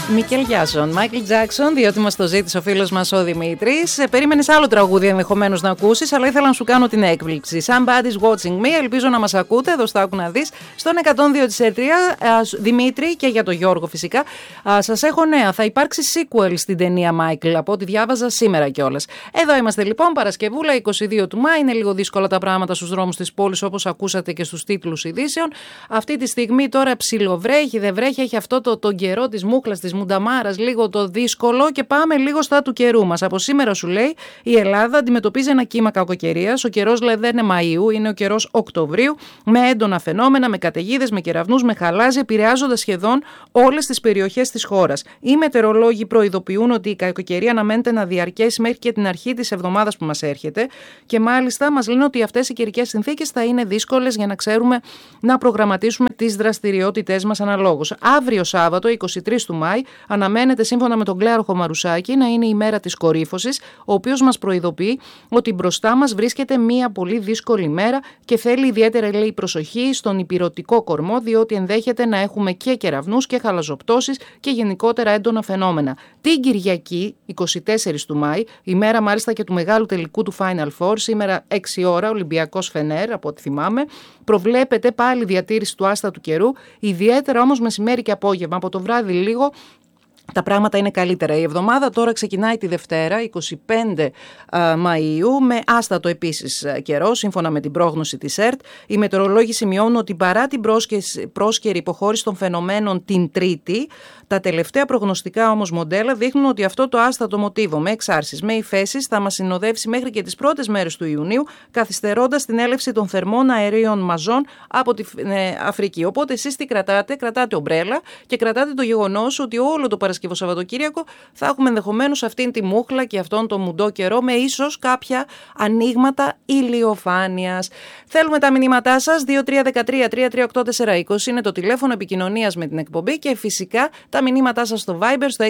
Μικέλ Γιάσον, Μάικλ Τζάκσον, διότι μας το ζήτησε ο φίλος μας ο Δημήτρης. Περίμενες άλλο τραγούδι ενδεχομένως να ακούσεις, αλλά ήθελα να σου κάνω την έκπληξη. Somebody's watching me, ελπίζω να μας ακούτε. Εδώ στο Άκου να δεις. Στον 102.3, Δημήτρη, και για τον Γιώργο φυσικά. Σας έχω νέα. Θα υπάρξει sequel στην ταινία Michael, από ό,τι διάβαζα σήμερα κιόλας. Εδώ είμαστε λοιπόν, Παρασκευούλα, 22 του Μάη. Είναι λίγο δύσκολα τα πράγματα στους δρόμους της πόλης, όπως ακούσατε και στους τίτλους ειδήσεων. Αυτή τη στιγμή τώρα ψιλοβρέχει, δεν βρέχει, έχει αυτό τον καιρό της μούχλας, της μουνταμάρας, λίγο το δύσκολο, και πάμε λίγο στα του καιρού μας. Από σήμερα, σου λέει, η Ελλάδα αντιμετωπίζει ένα κύμα κακοκαιρίας. Ο καιρός λέει δεν είναι Μαΐου, είναι ο καιρός Οκτωβρίου, με έντονα φαινόμενα, με καταιγίδες, με κεραυνούς, με χαλάζι, επηρεάζοντας σχεδόν όλες τις περιοχές της χώρας. Οι μετεωρολόγοι προειδοποιούν ότι η κακοκαιρία αναμένεται να διαρκέσει μέχρι και την αρχή της εβδομάδας που μας έρχεται, και μάλιστα μας λένε ότι αυτές οι καιρικές συνθήκες θα είναι δύσκολες για να ξέρουμε να προγραμματίσουμε τις δραστηριότητές μας αναλόγως. Αύριο Σάββατο, 23 του Μάη, αναμένεται σύμφωνα με τον Κλέαρχο Μαρουσάκη να είναι η μέρα της κορύφωσης, ο οποίος μας προειδοποιεί ότι μπροστά μας βρίσκεται μία πολύ δύσκολη μέρα και θέλει ιδιαίτερα, λέει, προσοχή στον ηπειρωτικό κορμό, διότι ενδέχεται να έχουμε και κεραυνούς και χαλαζοπτώσεις και γενικότερα έντονα φαινόμενα. Την Κυριακή, 24 του Μάη, η μέρα μάλιστα και του μεγάλου τελικού του Final Four, σήμερα 6 ώρα, Ολυμπιακός Φενέρ, από ό,τι θυμάμαι, προβλέπεται πάλι διατήρηση του άστατου καιρού, ιδιαίτερα όμως μεσημέρι και απόγευμα. Από το βράδυ λίγο τα πράγματα είναι καλύτερα. Η εβδομάδα τώρα ξεκινάει τη Δευτέρα, 25 Μαΐου, με άστατο επίσης καιρό, σύμφωνα με την πρόγνωση της ΕΡΤ. Οι μετεωρολόγοι σημειώνουν ότι παρά την πρόσκαιρη υποχώρηση των φαινομένων την Τρίτη, τα τελευταία προγνωστικά όμως μοντέλα δείχνουν ότι αυτό το άστατο μοτίβο με εξάρσεις, με υφέσεις, θα μας συνοδεύσει μέχρι και τις πρώτες μέρες του Ιουνίου, καθυστερώντας την έλευση των θερμών αερίων μαζών από την Αφρική. Οπότε εσείς τι κρατάτε? Κρατάτε ομπρέλα και κρατάτε το γεγονός ότι όλο το Παρασκευό Σαββατοκύριακο θα έχουμε ενδεχομένως αυτήν τη μούχλα και αυτόν τον μουντό καιρό, με ίσως κάποια ανοίγματα ηλιοφάνειας. Θέλουμε τα μηνύματά σας. 2313-338-420 είναι το τηλέφωνο επικοινωνίας με την εκπομπή, και φυσικά τα μηνύματά σας στο Viber στο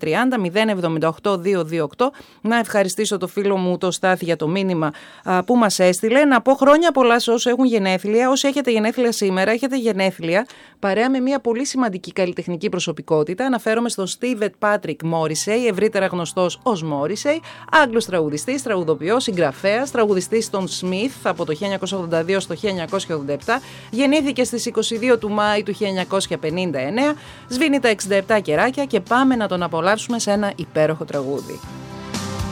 6930-078-228. Να ευχαριστήσω το φίλο μου το Στάθη για το μήνυμα που μας έστειλε. Να πω χρόνια πολλά σε όσους έχουν γενέθλια. Όσοι έχετε γενέθλια σήμερα, έχετε γενέθλια παρέα με μια πολύ σημαντική καλλιτεχνική προσωπικότητα. Αναφέρομαι στον Steve Patrick Morrissey, ευρύτερα γνωστός ως Morrissey, Άγγλος τραγουδιστής, τραγουδοποιός, συγγραφέας, τραγουδιστής των Smith από το 1982 στο 1987, γεννήθηκε στις 22 του Μάη του 1959, σβήνει τα 67 κεράκια, και πάμε να τον απολαύσουμε σε ένα υπέροχο τραγούδι.